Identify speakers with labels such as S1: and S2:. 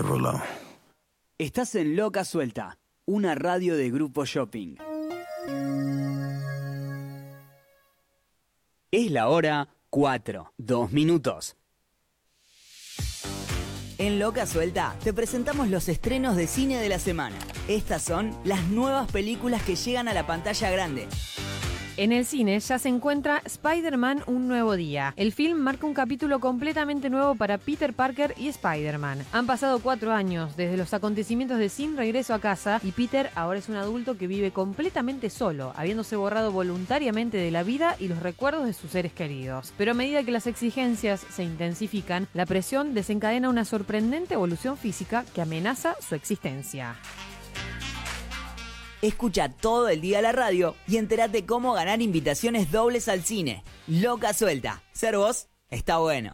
S1: roll out.
S2: Estás en Loca Suelta, una radio de Grupo Shopping. Es la hora 4, 2 minutos. En Loca Suelta te presentamos los estrenos de cine de la semana. Estas son las nuevas películas que llegan a la pantalla grande.
S3: En el cine ya se encuentra Spider-Man: Un nuevo día. El film marca un capítulo completamente nuevo para Peter Parker y Spider-Man. Han pasado 4 años desde los acontecimientos de Sin regreso a casa y Peter ahora es un adulto que vive completamente solo, habiéndose borrado voluntariamente de la vida y los recuerdos de sus seres queridos. Pero a medida que las exigencias se intensifican, la presión desencadena una sorprendente evolución física que amenaza su existencia.
S2: Escucha todo el día la radio y entérate cómo ganar invitaciones dobles al cine. Loca Suelta. Ser vos está bueno.